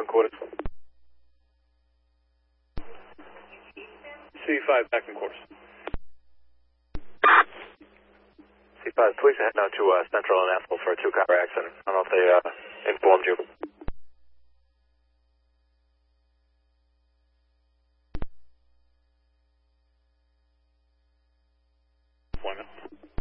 back on quarters. C5 back in course. C5, police are heading out to Central and Ethel for a 2-car accident. I don't know if they informed you. Deployment.